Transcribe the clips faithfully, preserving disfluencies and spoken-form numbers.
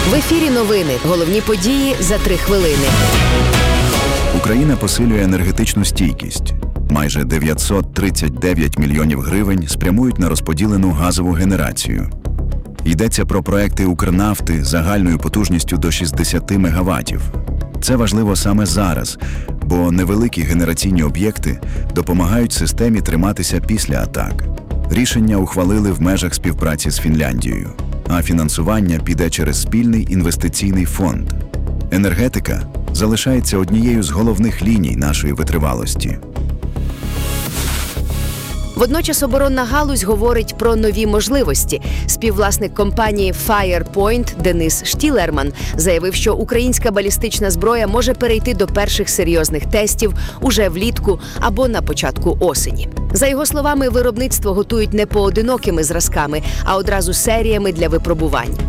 В ефірі новини. Головні події за три хвилини. Україна посилює енергетичну стійкість. Майже дев'ятсот тридцять дев'ять мільйонів гривень спрямують на розподілену газову генерацію. Йдеться про проекти Укрнафти загальною потужністю до шістдесят мегаваттів. Це важливо саме зараз, бо невеликі генераційні об'єкти допомагають системі триматися після атак. Рішення ухвалили в межах співпраці з Фінляндією, а фінансування піде через спільний інвестиційний фонд. Енергетика залишається однією з головних ліній нашої витривалості. Водночас оборонна галузь говорить про нові можливості. Співвласник компанії Firepoint Денис Штілерман заявив, що українська балістична зброя може перейти до перших серйозних тестів уже влітку або на початку осені. За його словами, виробництво готують не поодинокими зразками, а одразу серіями для випробувань.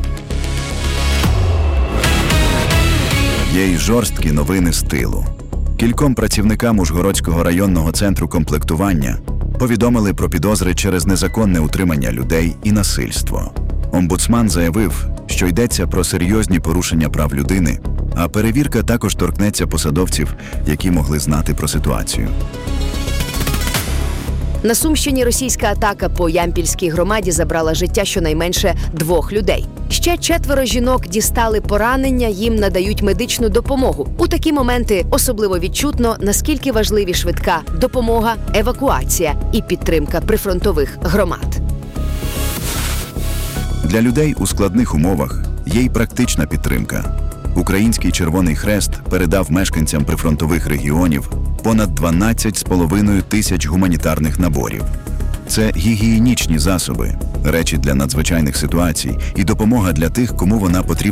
Є й жорсткі новини з тилу. Кільком працівникам Ужгородського районного центру комплектування повідомили про підозри через незаконне утримання людей і насильство. Омбудсман заявив, що йдеться про серйозні порушення прав людини, а перевірка також торкнеться посадовців, які могли знати про ситуацію. На Сумщині російська атака по Ямпільській громаді забрала життя щонайменше двох людей. Ще четверо жінок дістали поранення, їм надають медичну допомогу. У такі моменти особливо відчутно, наскільки важливі швидка допомога, евакуація і підтримка прифронтових громад. Для людей у складних умовах є й практична підтримка. Український Червоний Хрест передав мешканцям прифронтових регіонів понад дванадцять з половиною тисяч гуманітарних наборів. Це гігієнічні засоби, речі для надзвичайних ситуацій і допомога для тих, кому вона потрібна